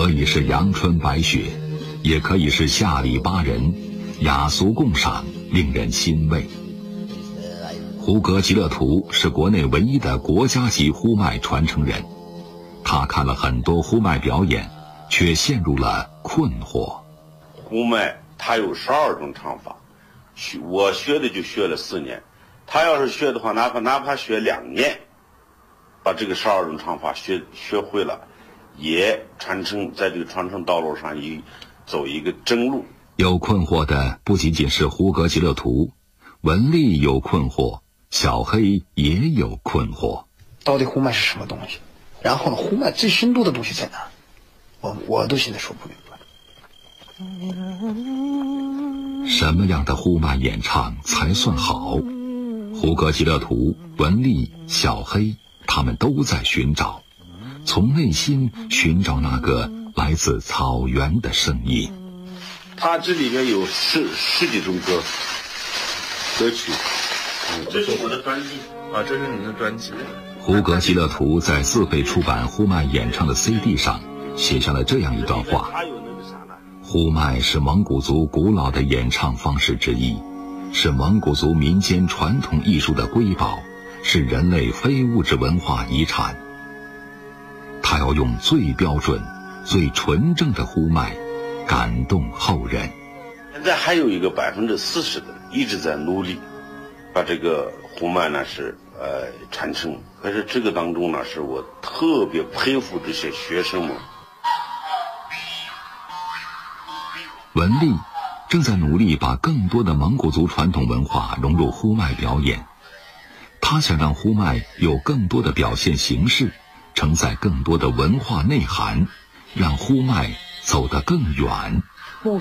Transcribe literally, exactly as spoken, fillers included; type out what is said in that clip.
可以是阳春白雪，也可以是下里巴人，雅俗共赏，令人欣慰。胡格吉勒图是国内唯一的国家级呼麦传承人，他看了很多呼麦表演，却陷入了困惑。 呼麦它有十二种唱法，我学的就学了四年，他要是学的话，哪怕哪怕学两年，把这个十二种唱法学学会了，也传承在这个传承道路上一走一个正路。 有困惑的不仅仅是胡格吉勒图，文丽有困惑，小黑也有困惑。 到底呼麦是什么东西？然后呢，呼麦最深度的东西在哪？我我都现在说不明白。 什么样的呼麦演唱才算好？胡格吉勒图、文丽、小黑，他们都在寻找，从内心寻找那个来自草原的声音。 它这里面有十十几种歌歌曲，这是我的专辑啊，这是您的专辑。 胡格吉勒图在自费出版呼麦演唱的 C D 上写下了这样一段话：呼麦是蒙古族古老的演唱方式之一，是蒙古族民间传统艺术的瑰宝，是人类非物质文化遗产。他要用最标准、最纯正的呼麦感动后人。 现在还有一个百分之四十的一直在努力，把这个呼麦呢是呃传承。可是这个当中呢，是我特别佩服这些学生们。 文丽正在努力把更多的蒙古族传统文化融入呼麦表演，他想让呼麦有更多的表现形式，承载更多的文化内涵，让呼麦走得更远。